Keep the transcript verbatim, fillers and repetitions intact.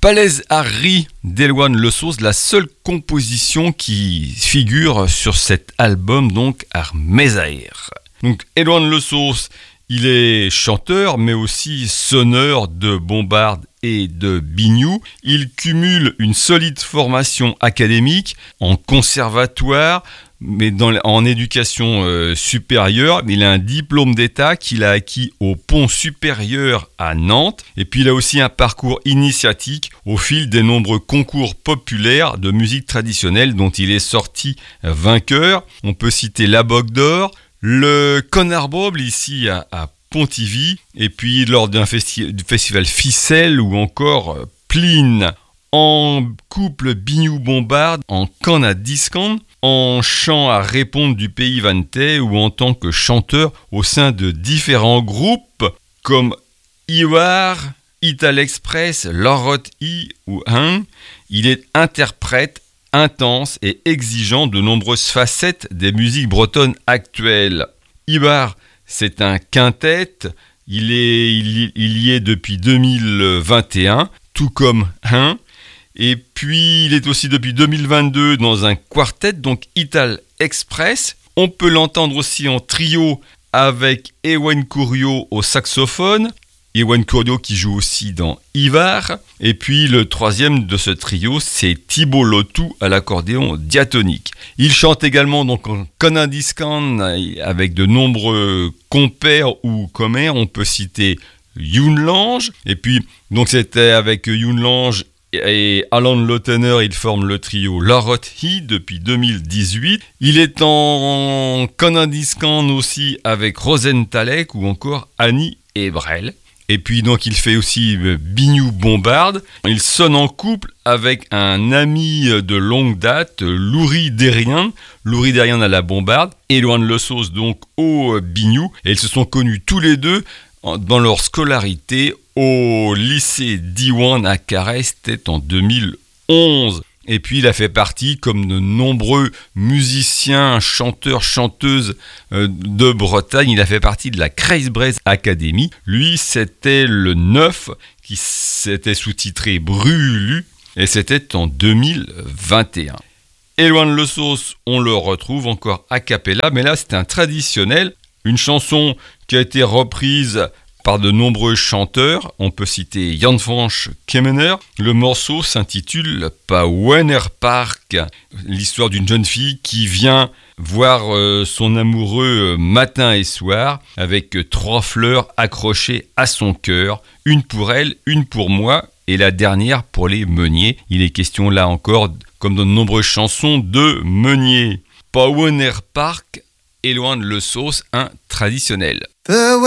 Palaise Harry d'Éloi Le Sauce, la seule composition qui figure sur cet album, donc Armézaïr. Donc Éloi Le Sauce, il est chanteur, mais aussi sonneur de bombarde et de biniou. Il cumule une solide formation académique en conservatoire, mais dans, en éducation euh, supérieure. Il a un diplôme d'État qu'il a acquis au Pont Supérieur à Nantes. Et puis il a aussi un parcours initiatique au fil des nombreux concours populaires de musique traditionnelle dont il est sorti vainqueur. On peut citer la Bogue d'Or, le Conarboble ici à, à Pontivy, et puis lors d'un festi- du festival Ficelle ou encore Pline en couple biniou-bombarde, en canne à discan, en chant à répondre du pays vantais ou en tant que chanteur au sein de différents groupes comme Ivar, Ital Express, Lorot I ou Hein. Il est interprète intense et exigeant de nombreuses facettes des musiques bretonnes actuelles. Ibar, c'est un quintet, il, est, il, il y est depuis deux mille vingt et un, tout comme Hein. Et puis il est aussi depuis deux mille vingt-deux dans un quartet, donc Ital Express. On peut l'entendre aussi en trio avec Ewen Curio au saxophone, Ewen Curio qui joue aussi dans Ivar. Et puis le troisième de ce trio, c'est Thibault Lotou à l'accordéon diatonique. Il chante également donc en Conadiscan avec de nombreux compères ou commères. On peut citer Youn Lange. Et puis donc c'était avec Youn Lange et Alan Lotener, il forme le trio Lorot Hi depuis deux mille dix-huit. Il est en Conadiscan aussi avec Rosentalek ou encore Annie Ebrel. Et puis donc il fait aussi biniou bombarde. Il sonne en couple avec un ami de longue date, Loury Derrien. Loury Derrien à la bombarde, Éloi Le Sauce donc au biniou. Et ils se sont connus tous les deux dans leur scolarité au lycée Diwan à Carhaix, c'était en deux mille onze. Et puis il a fait partie, comme de nombreux musiciens, chanteurs, chanteuses euh, de Bretagne, il a fait partie de la Kreisbreise Academy. Lui, c'était le neuf qui s'était sous-titré Brulu, et c'était en deux mille vingt et un. Éloi Le Sauce, on le retrouve encore a cappella, mais là c'est un traditionnel, une chanson qui a été reprise par de nombreux chanteurs. On peut citer Jan Fransch Kemener. Le morceau s'intitule Pauwener Park, l'histoire d'une jeune fille qui vient voir euh, son amoureux matin et soir avec trois fleurs accrochées à son cœur, une pour elle, une pour moi et la dernière pour les meuniers. Il est question là encore, comme dans de nombreuses chansons, de meuniers. Pauwener Park, Éloi Le Sauce, un traditionnel.